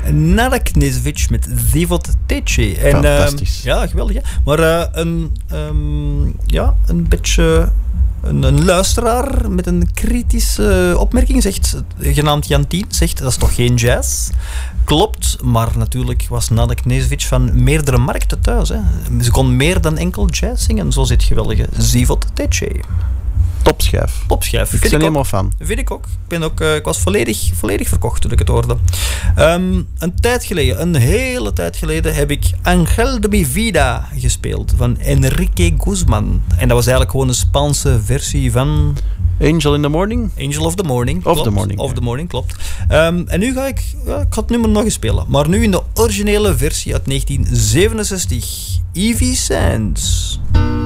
Nada Knežević met Život teče. Fantastisch. Ja, geweldig. Hè? Maar een beetje... Een luisteraar met een kritische opmerking zegt, genaamd Jantien, zegt dat is toch geen jazz? Klopt, maar natuurlijk was Nada Knežević van meerdere markten thuis. Hè. Ze kon meer dan enkel jazz zingen, zo zit geweldige Život teče. Topschijf. Topschijf. Ik ben helemaal fan. Vind ik ook. Ik was volledig verkocht toen ik het hoorde. Een hele tijd geleden, heb ik Angel de mi vida gespeeld van Enrique Guzman. En dat was eigenlijk gewoon een Spaanse versie van... Angel in the Morning? Angel of the Morning. Of the Morning. Of the Morning, klopt. En nu ga ik het nummer nog eens spelen. Maar nu in de originele versie uit 1967. Ivy Sands.